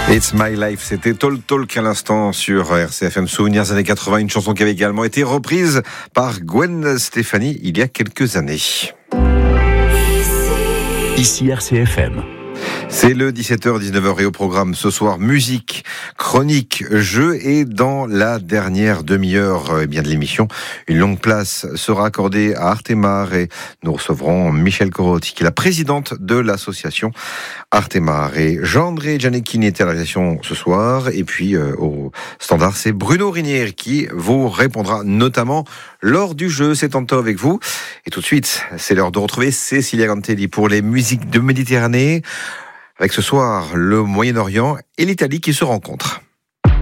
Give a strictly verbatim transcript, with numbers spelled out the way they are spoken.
It's My Life, c'était Talk Talk à l'instant sur R C F M. Souvenirs des années quatre-vingts, une chanson qui avait également été reprise par Gwen Stefani il y a quelques années. Ici R C F M. C'est le dix-sept heures dix-neuf heures et au programme ce soir, musique, chronique, jeu, et dans la dernière demi-heure eh bien de l'émission, une longue place sera accordée à Artemare et nous recevrons Michèle Corotti, qui est la présidente de l'association Artemare, et Jean-André Gianecchini était à la réalisation ce soir, et puis euh, au standard c'est Bruno Rinieri qui vous répondra notamment lors du jeu. C'est tantôt avec vous, et tout de suite c'est l'heure de retrouver Cecilia Gantelli pour les musiques de Méditerranée, avec ce soir le Moyen-Orient et l'Italie qui se rencontrent.